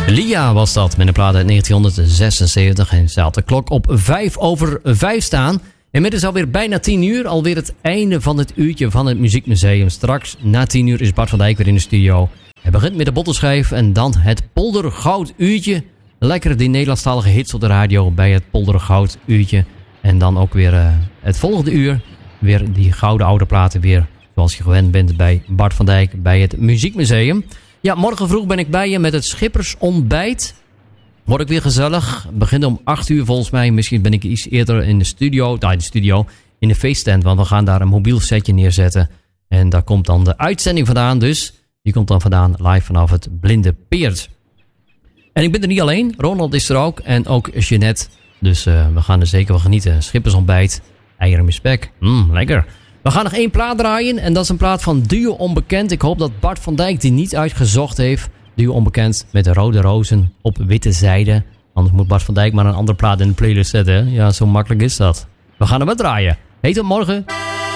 Lia was dat, met een plaat uit 1976 en ze had de klok op 5:05 staan. Inmiddels alweer bijna 10 uur, alweer het einde van het uurtje van het Muziekmuseum. Straks na 10 uur is Bart van Dijk weer in de studio. Hij begint met de bottelschijf en dan het Poldergoud uurtje. Lekker die Nederlandstalige hits op de radio bij het Poldergoud uurtje. En dan ook weer het volgende uur, weer die gouden oude platen weer, zoals je gewend bent bij Bart van Dijk bij het Muziekmuseum. Ja, morgen vroeg ben ik bij je met het schippersontbijt. Word ik weer gezellig. Begint om 8 uur volgens mij. Misschien ben ik iets eerder in de studio. In de feesttent. Want we gaan daar een mobiel setje neerzetten. En daar komt dan de uitzending vandaan. Dus die komt dan vandaan live vanaf het Blinde Peert. En ik ben er niet alleen. Ronald is er ook. En ook Jeanette. Dus we gaan er zeker wel genieten. Schippersontbijt. Eieren met spek. Lekker. We gaan nog 1 plaat draaien. En dat is een plaat van Duo Onbekend. Ik hoop dat Bart van Dijk die niet uitgezocht heeft. Duo Onbekend met de rode rozen op witte zijde. Anders moet Bart van Dijk maar een andere plaat in de playlist zetten. Hè? Ja, zo makkelijk is dat. We gaan hem maar draaien. Heet het morgen.